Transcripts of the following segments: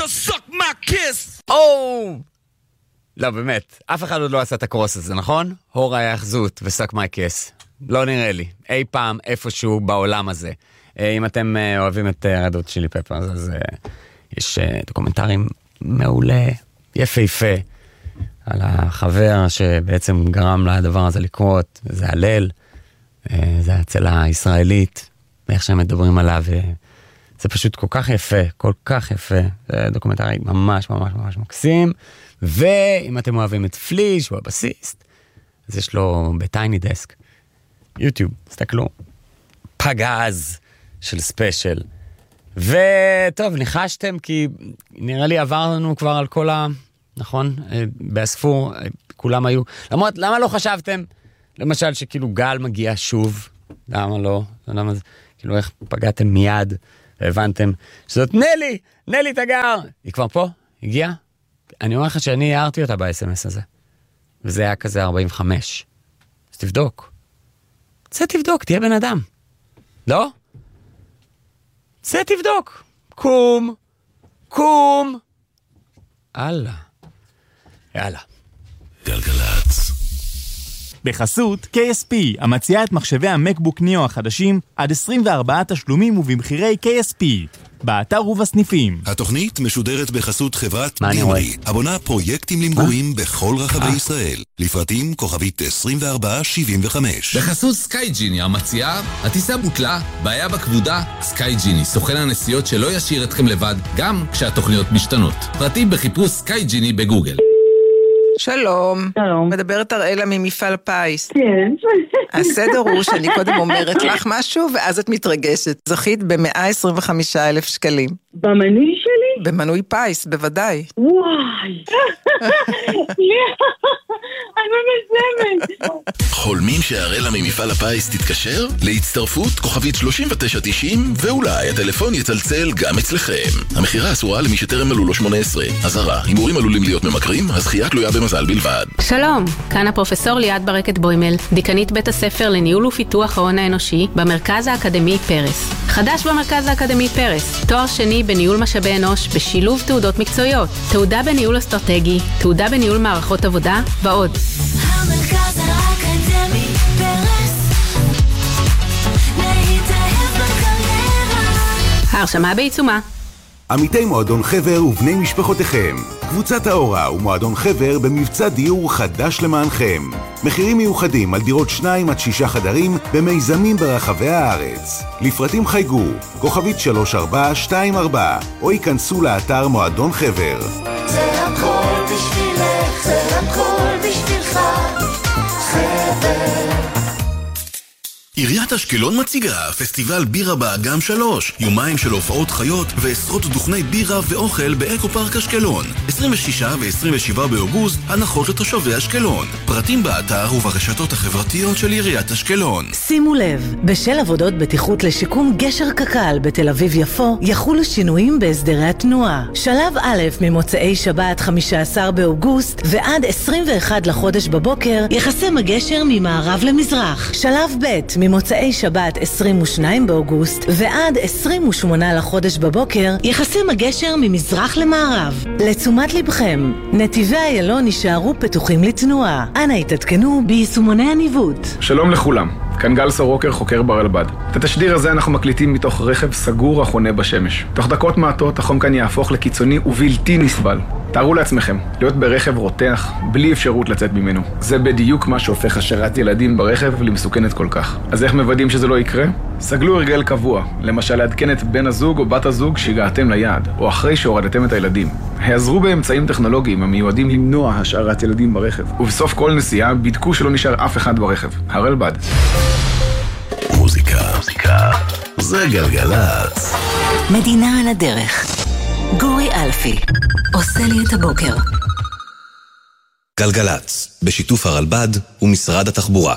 just suck my kiss. לא, באמת, אף אחד עוד לא עשה את הקרוס הזה, נכון? הור היאחזות וסק מי כיס. לא נראה לי. אי פעם איפשהו בעולם הזה. אם אתם אוהבים את רד הוט צ'ילי פפרס, אז יש דוקומנטרים מעולה, יפה, על החבר שבעצם גרם לדבר הזה לקרות, זה הלל, זה הצלה הישראלית, ואיך שהם מדברים עליו, זה פשוט כל כך יפה, זה דוקומנטרי ממש מקסים, ואם אתם אוהבים את פליש, הוא הבסיסט, אז יש לו בטייני דסק, יוטיוב, תסתכלו, פגז של ספיישל, וטוב, ניחשתם, כי נראה לי עברנו כבר על כל נכון? באספור, כולם היו, למרות, למה לא חשבתם, למשל שכאילו גל מגיע שוב, למה לא? למה זה, כאילו איך פגעתם מיד, והבנתם שזאת נלי תגר, היא כבר פה, הגיעה, אני אומר לך שאני הערתי אותה ב-SMS הזה, וזה היה כזה 45, אז תבדוק, תבדוק, תהיה בן אדם, לא? תבדוק, קום, יאללה. גלגלצ. בחסות KSP, המציעה את מחשבי המקבוק ניאו החדשים עד 24 תשלומים ובמחירי KSP. באתר ובסניפים. התוכנית משודרת בחסות חברת נימרי, הבונה פרויקטים למגורים בכל רחבי ישראל. לפרטים כוכבית 2475. בחסות סקייג'יני, המציעה, הטיסה בוטלה, בעיה בכבודה, סקייג'יני, סוכן הנסיעות שלא ישאיר אתכם לבד, גם כשהתוכניות משתנות. פרטים בחיפוש סקייג'יני בגוגל. שלום. מדברת אראלה ממפעל פיס. כן. הסדר הוא שאני קודם אומרת לך משהו, ואז את מתרגשת. זכית ב-125,000 שקלים. במנוי שלי? במנוי פיס, בוודאי. וואי. אני ממזמת. חולמים שהאראלה ממפעל הפיס תתקשר? להצטרפות כוכבית 3990, ואולי הטלפון יצלצל גם אצלכם. המחירה אסורה למי שטרם מלאו לו 18. אזהרה, הימורים עלולים להיות ממכרים, הזכייה תלויה במזל בלבד. שלום, כאן הפרופסור ליאת ברקת בוימל, דיקנית בית הספר לניהול ופיתוח ההון האנושי במרכז האקדמי פרס. חדש במרכז האקדמי פרס, תואר שני בניהול משאבי אנוש בשילוב תעודות מקצועיות, תעודה בניהול אסטרטגי, תעודה בניהול מערכות עבודה ועוד. המרכז האקדמי פרס, להתאהב בקריירה. ההרשמה בעיצומה. עמיתי מועדון חבר ובני משפחותיכם, קבוצת האורה ומועדון חבר במבצע דיור חדש למענכם. מחירים מיוחדים על דירות 2 עד 6 חדרים במיזמים ברחבי הארץ. לפרטים חייגו, כוכבית 3424, או ייכנסו לאתר מועדון חבר. זה הכל בשבילך, זה הכל בשבילך, חבר. עיריית אשקלון מציגה פסטיבל בירה באגם 3, יומיים של הופעות חיות ועשרות דוכני בירה ואוכל באקו פארק אשקלון. 26 ו-27 באוגוסט, הנחות לתושבי אשקלון. פרטים באתר וברשתות החברתיות של עיריית אשקלון. שימו לב, בשל עבודות בטיחות לשיקום גשר קק"ל בתל אביב יפו, יחולו שינויים בהסדרי התנועה. שלב א' ממוצאי שבת 15 באוגוסט ועד 21 לחודש בבוקר, יחסם הגשר ממערב למזרח. שלב ב' ממוצאי שבת 22 באוגוסט ועד 28 לחודש בבוקר, יחסם הגשר ממזרח למערב. לתשומת לבכם, נתיבי איילון יישארו פתוחים לתנועה. אנא התעדכנו ביישומוני הניווט. שלום לכולם, כאן גל סורוקר, חוקר ברלב"ד. את התשדיר הזה אנחנו מקליטים מתוך רכב סגור החונה בשמש. תוך דקות מעטות החום כאן יהפוך לקיצוני ובלתי נסבל. תארו לעצמכם, להיות ברכב רותח, בלי אפשרות לצאת ממנו. זה בדיוק מה שהופך השארת ילדים ברכב למסוכנת כל כך. אז איך מוודאים שזה לא יקרה? סגלו הרגל קבוע, למשל לעדכן את בן הזוג או בת הזוג שהגעתם ליעד, או אחרי שהורדתם את הילדים. העזרו באמצעים טכנולוגיים המיועדים למנוע השארת ילדים ברכב. ובסוף כל נסיעה בדקו שלא נשאר אף אחד ברכב. הרלב"ד. מוזיקה. זה גלגלצ. מדינה על הדרך. גורי אלפי עושה לי את הבוקר. גלגלצ, בשיתוף הרלב"ד ומשרד התחבורה.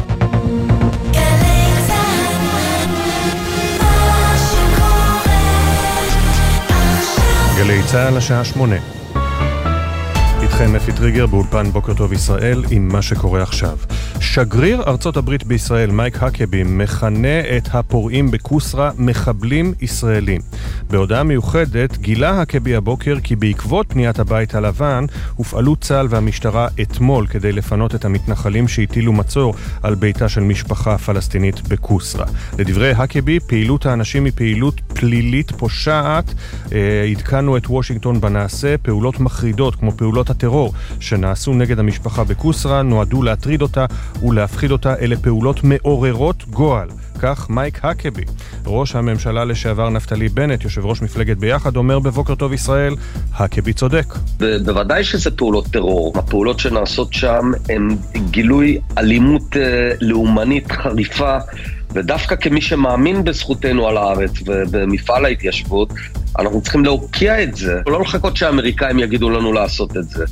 גלי צהל השעה 8. איתכם אפי טריגר באולפן בוקר טוב ישראל עם מה שקורה עכשיו. שגריר ארצות הברית בישראל מייק הקבי מכנה את הפורעים בקוסרה מחבלים ישראלים. בהודעה מיוחדת גילה הקבי הבוקר כי בעקבות פניית הבית הלבן הופעלו צה"ל והמשטרה אתמול כדי לפנות את המתנחלים שהטילו מצור על ביתה של משפחה פלסטינית בקוסרה. לדברי הקבי, פעילות האנשים היא פעילות פלילית פושעת. עדכנו את וושינגטון בנעשה. פעולות מחרידות כמו פעולות הטרור שנעשו נגד המשפחה בקוסרה נועדו להטריד אותה ולהפחיד אותה. אלה פעולות מעוררות גועל. כך מייק הקבי, ראש הממשלה לשעבר נפתלי בנט, יושב ראש מפלגת ביחד, אומר בבוקר טוב ישראל, הקבי צודק. בוודאי שזה פעולות טרור. הפעולות שנעשות שם הן גילוי אלימות לאומנית חריפה, ודווקא כמי שמאמין בזכותנו על הארץ ובמפעל ההתיישבות, אנחנו צריכים להוקיע את זה, ולא לחכות שהאמריקאים יגידו לנו לעשות את זה.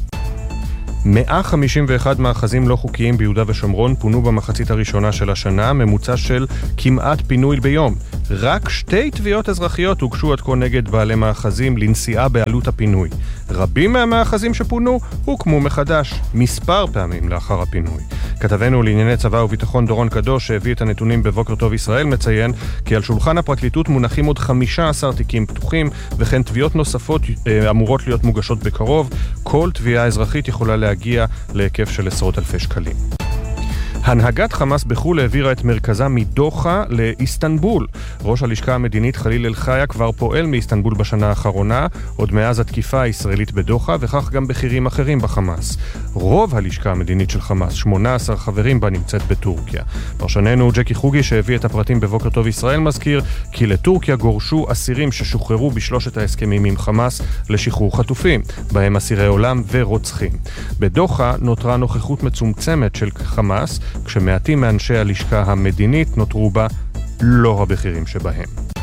151 מאחזים לא חוקיים ביהודה ושומרון פונו במחצית הראשונה של השנה, ממוצע של כמעט פינוי ביום. רק 2 תביעות אזרחיות הוגשו עד כה נגד בעלי מאחזים לנשיאה בעלות הפינוי. רבים מהמאחזים שפונו הוקמו מחדש מספר פעמים לאחר הפינוי. כתבנו לענייני צבא וביטחון דורון קדוש שהביא את הנתונים בבוקר טוב ישראל מציין כי על שולחן הפרקליטות מונחים עוד 15 תיקים פתוחים וכן תביעות נוספות אמורות להיות מוגשות בקרוב. כל תביעה אזרחית יכולה להגיע להיקף של עשרות אלפי שקלים. הנהגת חמאס בחו"ל העבירה את מרכזה מדוחה לאיסטנבול. ראש הלשכה המדינית חליל אל-חיה כבר פועל מאיסטנבול בשנה האחרונה, עוד מאז התקיפה הישראלית בדוחה, וכך גם בכירים אחרים בחמאס. רוב הלשכה המדינית של חמאס, 18 חברים בה, נמצאת בטורקיה. פרשננו ג'קי חוגי שהביא את הפרטים בבוקר טוב ישראל מזכיר כי לטורקיה גורשו אסירים ששוחררו בשלושת ההסכמים עם חמאס לשחרור חטופים, בהם אסירי עולם ורוצחים. בדוחה נותרה נוכחות מצומצמת של חמאס, כשמעטים מאנשי הלשכה המדינית נותרו בה לא הבכירים שבהם.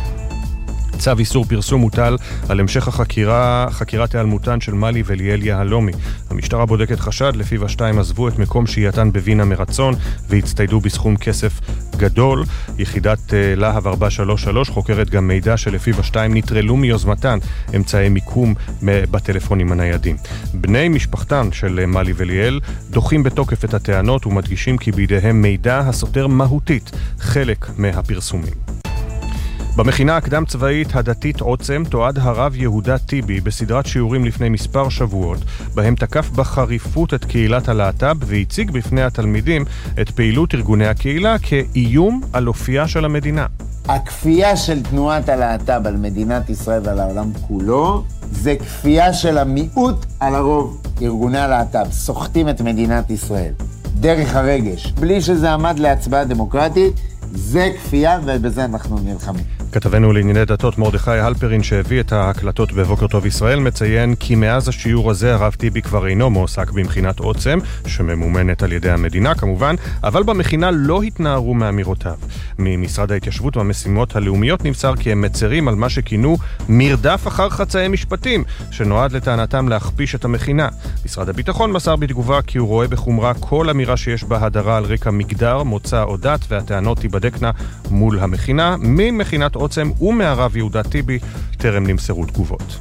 צו איסור פרסום מוטל על המשך חקירת היעלמותן של מלי וליאל יהלומי. המשטרה בודקת חשד לפיו השתיים עזבו את מקום שהייתן בווינה מרצון והצטיידו בסכום כסף גדול. יחידת להב 433 חוקרת גם מידע שלפיו השתיים נטרלו מיוזמתן אמצעי מיקום בטלפונים הניידים. בני משפחתן של מלי וליאל דוחים בתוקף את הטענות ומדגישים כי בידיהם מידע הסותר מהותית חלק מהפרסומים. במכינה הקדם צבאית הדתית עוצם תועד הרב יהודה טיבי בסדרת שיעורים לפני מספר שבועות, בהם תקף בחריפות את קהילת הלהט"ב והציג בפני התלמידים את פעילות ארגוני הקהילה כאיום על אופייה של המדינה. הכפייה של תנועת הלהט"ב על מדינת ישראל ועל העולם כולו זה כפייה של המיעוט על הרוב. ארגוני הלהט"ב סוחטים את מדינת ישראל דרך הרגש, בלי שזה עמד להצבעה דמוקרטית. זה כפייה ובזה אנחנו נלחמים. כתבנו לענייני דתות מרדכי הלפרין שהביא את ההקלטות בבוקר טוב ישראל מציין כי מאז השיעור הזה הרב טיבי כבר אינו מועסק במכינת עוצם שממומנת על ידי המדינה כמובן, אבל במכינה לא התנערו מאמירותיו. ממשרד ההתיישבות והמשימות הלאומיות נמסר כי הם מצרים על מה שכינו מרדף אחר חצאי משפטים שנועד לטענתם להכפיש את המכינה. משרד הביטחון מסר בתגובה כי הוא רואה בחומרה כל אמירה שיש בה הדרה על רקע מגדר, מוצא או דת, והטענות תיבדקנה מול המכינה. ממכינת עוצם ומהרב יהודה טיבי טרם נמסרו תגובות.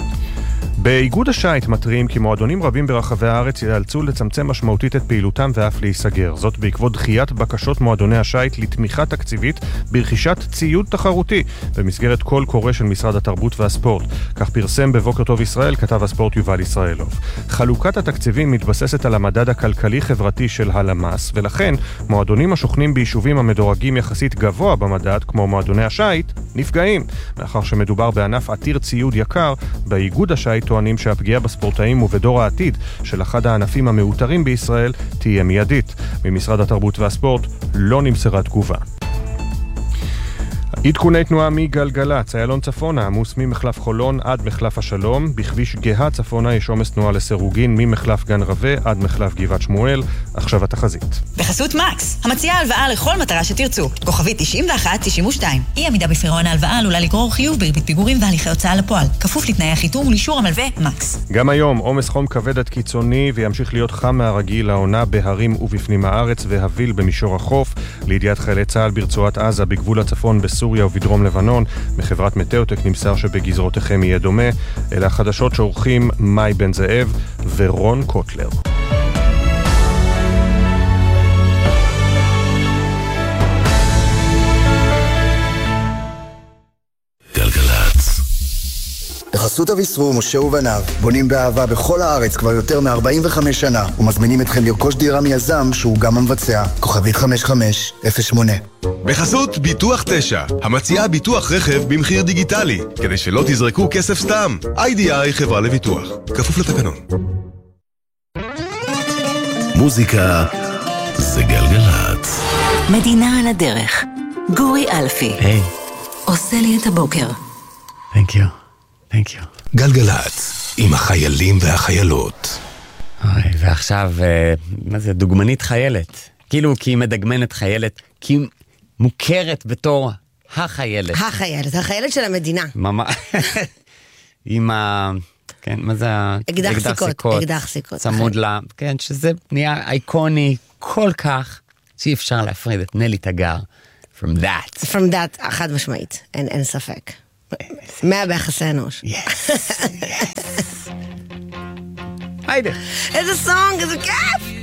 באיגוד השייט מתריעים כי מועדונים רבים ברחבי הארץ ייאלצו לצמצם משמעותית את פעילותם ואף להיסגר. זאת בעקבות דחיית בקשות מועדוני השייט לתמיכה תקציבית ברכישת ציוד תחרותי במסגרת קול קורא של משרד התרבות והספורט. כך פרסם בבוקר טוב ישראל כתב הספורט יובל ישראלוב. חלוקת התקציבים מתבססת על המדד הכלכלי-חברתי של הלמ"ס, ולכן מועדונים השוכנים ביישובים המדורגים יחסית גבוה במדד, כמו מועדוני השייט, נפגעים. מאחר שמדובר בענף עתיר ציוד יקר, באיגוד השייט טוענים שהפגיעה בספורטאים ובדור העתיד של אחד הענפים המאותרים בישראל תהיה מיידית. ממשרד התרבות והספורט לא נמסרה תגובה. עדכוני תנועה מגלגלצ, איילון צפונה עמוס ממחלף חולון עד מחלף השלום, בכביש גאה צפונה יש עומס תנועה לסירוגין ממחלף גן רווה עד מחלף גבעת שמואל. עכשיו התחזית. בחסות מקס, המציעה הלוואה לכל מטרה שתרצו. כוכבית 91-92. אי עמידה בפירעון ההלוואה עלולה לגרור חיוב בריבית פיגורים והליכי הוצאה לפועל. כפוף לתנאי החיתום ולאישור המלווה מקס. גם היום עומס חום כבד עד קיצוני וימשיך להיות חם מהרגיל לעונה בהרים ובפנים הארץ והביל במישור החוף. לידיעת חיילי צה"ל ברצועת עזה בגבול הצפון בסוריה ובדרום לבנון, מחברת מטאוטק נמסר שבגזרותיכם יהיה דומה. אלה החדשות שעורכים מאי בן זאב ורון קוטלר. בחסות אביסרו משה ובניו, בונים באהבה בכל הארץ כבר יותר מ-45 שנה, ומזמינים אתכם לרכוש דירה מיזם שהוא גם המבצע. כוכבית 5508. בחסות ביטוח 9, המציעה ביטוח רכב במחיר דיגיטלי, כדי שלא תזרקו כסף סתם. IDI חברה לביטוח, כפוף לתקנון. מוזיקה זה גלגלת. מדינה על הדרך. גורי אלפי. היי. עושה לי את הבוקר. Thank you. גלגלת, עם החיילים והחיילות. ועכשיו, מה זה? דוגמנית חיילת. כאילו, כי היא מדגמנת חיילת, כי היא מוכרת בתור החיילת. החיילת של המדינה. ממש. עם ה... כן, מה זה? אקדח סיכות. צמוד לה, כן, שזה נהיה אייקוני כל כך, שאי אפשר להפריד את נלי תגר. From that, חד משמעית, אין ספק. 100 ביחסי אנוש. היידה. איזה סונג, איזה כיף!